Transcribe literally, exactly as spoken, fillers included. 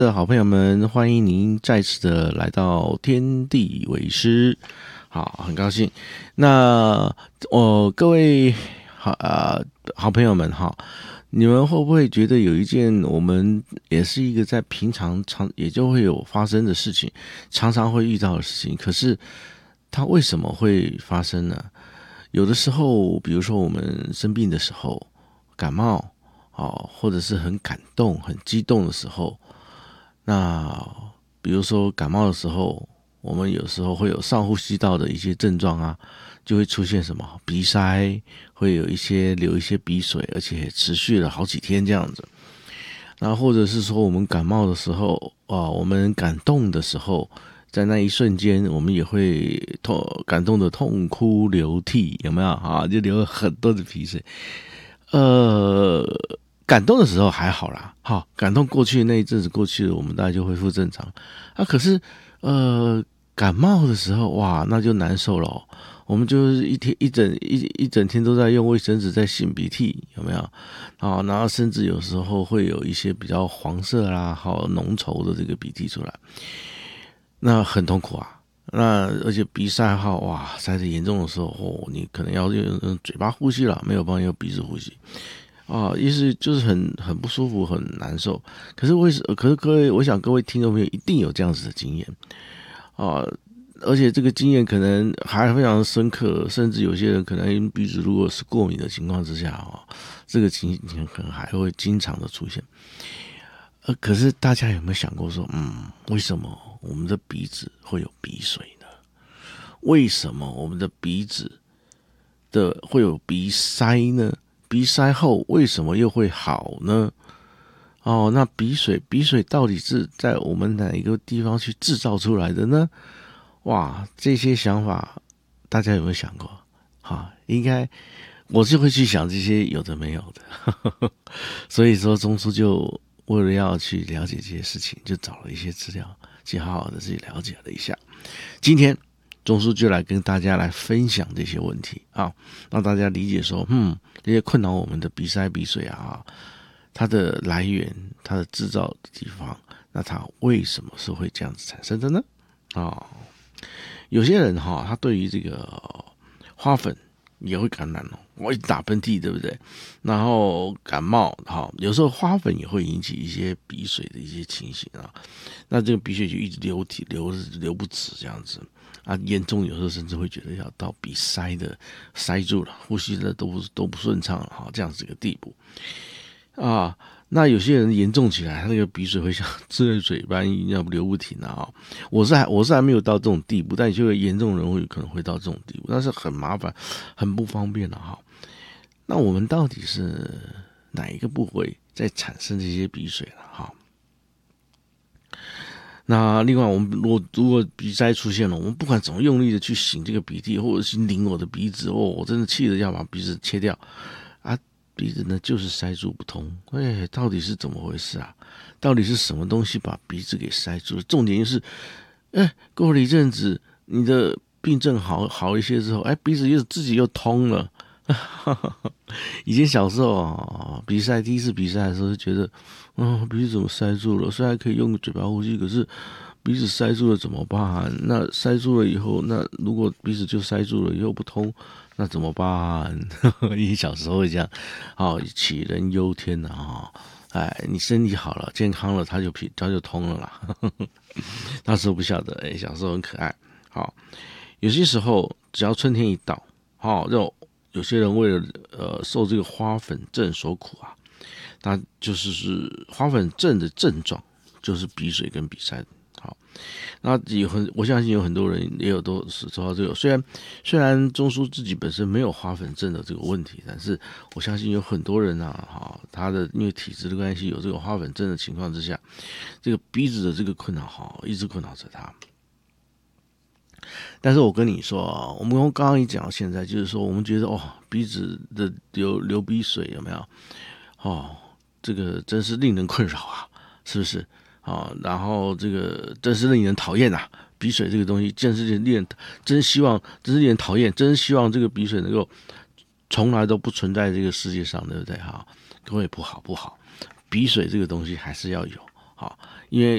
的好朋友们，欢迎您再次的来到天地为师。好，很高兴。那哦，各位好啊、呃，好朋友们哈，你们会不会觉得有一件我们也是一个在平常常也就会有发生的事情，常常会遇到的事情，可是它为什么会发生呢？有的时候，比如说我们生病的时候，感冒，哦，或者是很感动、很激动的时候，那比如说感冒的时候，我们有时候会有上呼吸道的一些症状啊，就会出现什么鼻塞，会有一些流一些鼻水，而且持续了好几天这样子。那或者是说我们感冒的时候啊，我们感动的时候，在那一瞬间，我们也会痛感动的痛哭流涕，有没有啊？就流了很多的鼻水。呃，感动的时候还好啦，好，感动过去的那一阵子过去了，我们大概就恢复正常。啊，可是呃，感冒的时候，哇，那就难受了哦。我们就是一天一整一一整天都在用卫生纸在擤鼻涕，有没有？啊，然后甚至有时候会有一些比较黄色啦、好浓稠的这个鼻涕出来，那很痛苦啊。那而且鼻塞哈，哇，塞得严重的时候，哦，你可能要用用嘴巴呼吸了，没有办法用鼻子呼吸啊，意思就是很很不舒服，很难受。可是为什？可是各位，我想各位听众朋友一定有这样子的经验啊，而且这个经验可能还非常深刻，甚至有些人可能鼻子如果是过敏的情况之下啊，这个情形可能还会经常的出现。呃，可是大家有没有想过说，嗯，为什么我们的鼻子会有鼻水呢？为什么我们的鼻子的会有鼻塞呢？鼻塞后为什么又会好呢？哦，那鼻水，鼻水到底是在我们哪一个地方去制造出来的呢？哇，这些想法大家有没有想过？哈，应该我就会去想这些有的没有的，所以说中书就为了要去了解这些事情，就找了一些资料，去好好的自己了解了一下。今天中书就来跟大家来分享这些问题啊，让大家理解说，嗯，这些困扰我们的鼻塞、鼻水啊，它的来源、它的制造的地方，那它为什么是会这样子产生的呢？啊，有些人哈，他对于这个花粉也会感染哦，我一直打喷嚏，对不对？然后感冒，哈，有时候花粉也会引起一些鼻水的一些情形啊。那这个鼻水就一直流体流流不止这样子啊，严重有时候甚至会觉得要到鼻塞的塞住了，呼吸的都不都不顺畅了哈，这样子一个地步啊。那有些人严重起来，他那个鼻水会像自来水般一样流不停啊。我是还我是还没有到这种地步，但有些严重人会可能会到这种地步，但是很麻烦，很不方便的哈。那我们到底是哪一个部位在产生这些鼻水了哈？那另外，我们如果如果鼻塞出现了，我们不管怎么用力的去擤这个鼻涕，或者是拧我的鼻子，哦，我真的气得要把鼻子切掉啊！鼻子呢就是塞住不通，哎，到底是怎么回事啊？到底是什么东西把鼻子给塞住了？重点就是，哎，过了一阵子，你的病症好好一些之后，哎，鼻子又自己又通了。以前小时候啊，鼻塞第一次鼻塞的时候就觉得，嗯，鼻子怎么塞住了？虽然可以用嘴巴呼吸，可是鼻子塞住了怎么办？那塞住了以后，那如果鼻子就塞住了以后不通，那怎么办？以前小时候会这样，好，杞人忧天呐哈。哎，你身体好了，健康了，它就皮它就通了啦。那时候不晓得，哎，小时候很可爱。好，有些时候只要春天一到，好，这种有些人为了呃受这个花粉症所苦啊，那就是是花粉症的症状就是鼻水跟鼻塞。好，那有很我相信有很多人也有都是受到这个，虽然虽然中枢自己本身没有花粉症的这个问题，但是我相信有很多人啊，哈，他的因为体质的关系有这个花粉症的情况之下，这个鼻子的这个困扰哈，一直困扰着他。但是我跟你说啊，我们刚刚一讲到现在，就是说我们觉得哦，鼻子的流流鼻水有没有？哦，这个真是令人困扰啊，是不是？啊、哦，然后这个真是令人讨厌呐、鼻水这个东西真是令人真希望，真是令人讨厌，真希望这个鼻水能够从来都不存在这个世界上，对不对？哈，各位不好不好，鼻水这个东西还是要有，好，因为